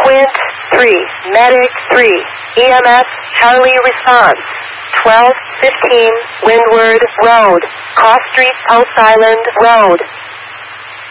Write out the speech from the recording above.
Wind 3, Medic 3, EMS Charlie response. 1215 Windward Road, Cross Street, Post Island Road.